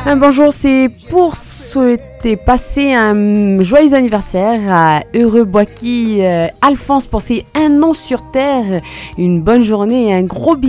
Bonjour, c'est pour souhaiter passer un joyeux anniversaire à Heureux Boaki Alphonse pour ses 1 an sur Terre. Une bonne journée et un gros bisou.